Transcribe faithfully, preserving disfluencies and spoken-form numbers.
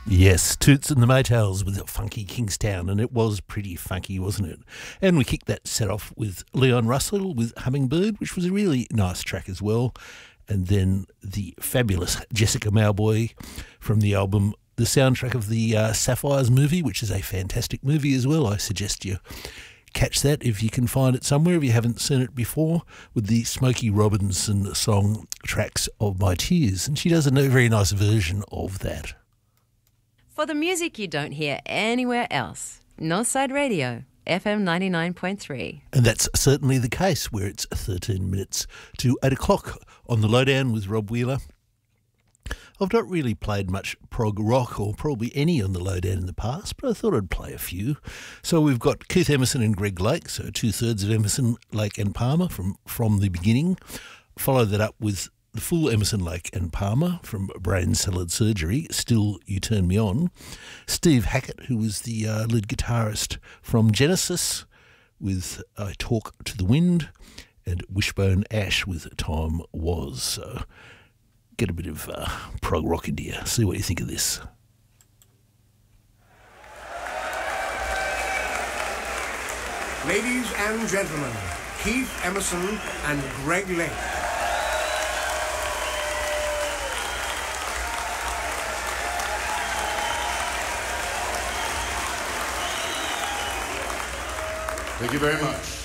Yes, Toots and the Maytals with Funky Kingstown, and it was pretty funky, wasn't it? And we kicked that set off with Leon Russell with Hummingbird, which was a really nice track as well. And then the fabulous Jessica Mauboy from the album, the soundtrack of the uh, Sapphires movie, which is a fantastic movie as well. I suggest you catch that if you can find it somewhere, if you haven't seen it before, with the Smokey Robinson song Tracks of My Tears. And she does a very nice version of that. For the music you don't hear anywhere else, Northside Radio, F M ninety-nine point three. And that's certainly the case, where it's thirteen minutes to eight o'clock on the Lowdown with Rob Wheeler. I've not really played much prog rock, or probably any on the Lowdown in the past, but I thought I'd play a few. So we've got Keith Emerson and Greg Lake, so two-thirds of Emerson, Lake and Palmer from, from the beginning. Follow that up with the full Emerson, Lake and Palmer from Brain Salad Surgery, Still You Turn Me On. Steve Hackett, who was the uh, lead guitarist from Genesis, with I Talk to the Wind, and Wishbone Ash with Time Was. So get a bit of uh, prog rock into you. See what you think of this. Ladies and gentlemen, Keith Emerson and Greg Lake. Thank you very much.